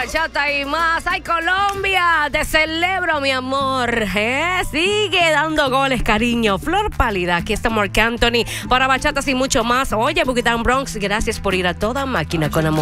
bachata y más. ¡Ay, Colombia! Te celebro, mi amor. Sigue dando goles, cariño. Flor Pálida. Aquí está Marc Anthony para bachatas y mucho más. Oye, Boogie Down Bronx, gracias por ir a toda máquina con amor.